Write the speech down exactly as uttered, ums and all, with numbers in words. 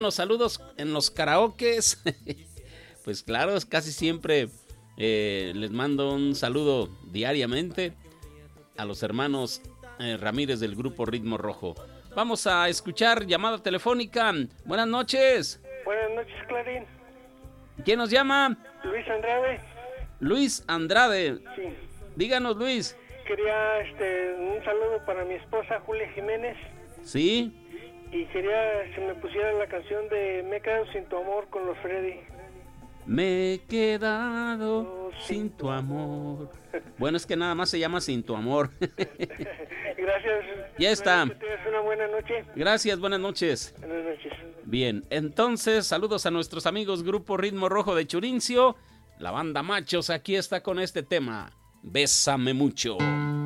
Los saludos en los karaokes. Pues claro, casi siempre eh, les mando un saludo diariamente a los hermanos eh, Ramírez del grupo Ritmo Rojo. Vamos a escuchar llamada telefónica. Buenas noches. Buenas noches, Clarín. ¿Quién nos llama? Luis Andrade. Luis Andrade. Sí. Díganos, Luis. Quería este, un saludo para mi esposa Julia Jiménez. Sí. Y quería que me pusieran la canción de Me he quedado sin tu amor con los Freddy. Me he quedado oh, sin tu amor. Bueno, es que nada más se llama Sin tu amor. Gracias. Ya está. Que tengas una buena noche. Gracias, buenas noches. Buenas noches. Bien, entonces, saludos a nuestros amigos Grupo Ritmo Rojo de Churincio. La banda Machos aquí está con este tema. Bésame mucho.